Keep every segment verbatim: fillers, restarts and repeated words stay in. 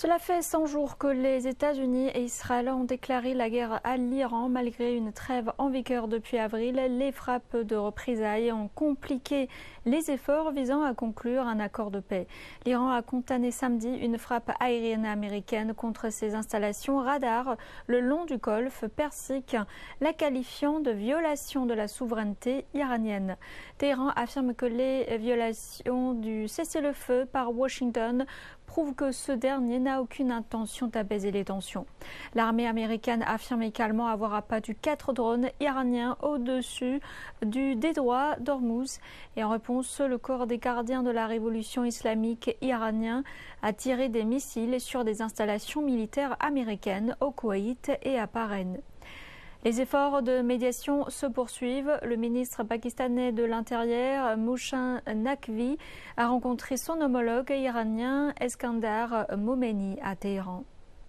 Cela fait cent jours que les États-Unis et Israël ont déclaré la guerre à l'Iran. Malgré une trêve en vigueur depuis avril, les frappes de représailles ont compliqué les efforts visant à conclure un accord de paix. L'Iran a condamné samedi une frappe aérienne américaine contre ses installations radars le long du golfe Persique, la qualifiant de violation de la souveraineté iranienne. Téhéran affirme que les violations du cessez-le-feu par Washington prouve que ce dernier n'a aucune intention d'apaiser les tensions. L'armée américaine affirme également avoir abattu quatre drones iraniens au-dessus du détroit d'Ormuz. Et en réponse, le corps des gardiens de la révolution islamique iranien a tiré des missiles sur des installations militaires américaines au Koweït et à Bahreïn. Les efforts de médiation se poursuivent. Le ministre pakistanais de l'Intérieur, Mohsin Naqvi, a rencontré son homologue iranien Eskandar Momeni à Téhéran.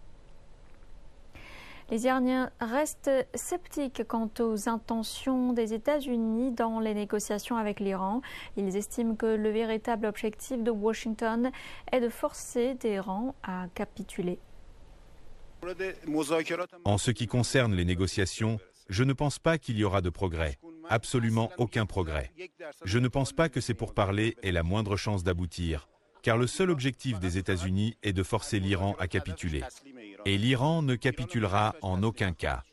Les Iraniens restent sceptiques quant aux intentions des États-Unis dans les négociations avec l'Iran. Ils estiment que le véritable objectif de Washington est de forcer Téhéran à capituler. En ce qui concerne les négociations, je ne pense pas qu'il y aura de progrès, absolument aucun progrès. Je ne pense pas que ces pourparlers aient la moindre chance d'aboutir, car le seul objectif des États-Unis est de forcer l'Iran à capituler. Et l'Iran ne capitulera en aucun cas.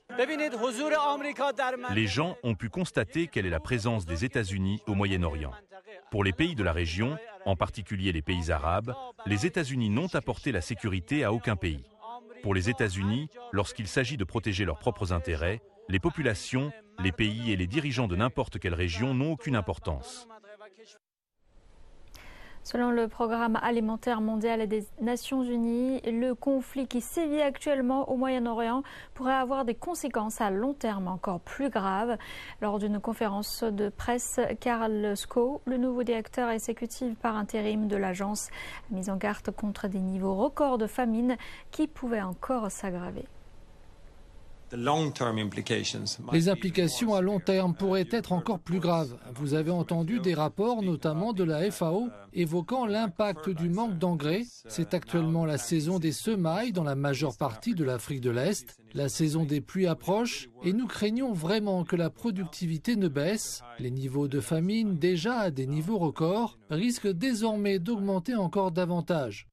Les gens ont pu constater quelle est la présence des États-Unis au Moyen-Orient. Pour les pays de la région, en particulier les pays arabes, les États-Unis n'ont apporté la sécurité à aucun pays. Pour les États-Unis, lorsqu'il s'agit de protéger leurs propres intérêts, les populations, les pays et les dirigeants de n'importe quelle région n'ont aucune importance. Selon le Programme alimentaire mondial des Nations Unies, le conflit qui sévit actuellement au Moyen-Orient pourrait avoir des conséquences à long terme encore plus graves. Lors d'une conférence de presse, Karl Skov, le nouveau directeur exécutif par intérim de l'agence, a mis en garde contre des niveaux records de famine qui pouvaient encore s'aggraver. Les implications à long terme pourraient être encore plus graves. Vous avez entendu des rapports, notamment de la F A O, évoquant l'impact du manque d'engrais. C'est actuellement la saison des semailles dans la majeure partie de l'Afrique de l'Est. La saison des pluies approche et nous craignons vraiment que la productivité ne baisse. Les niveaux de famine, déjà à des niveaux records, risquent désormais d'augmenter encore davantage.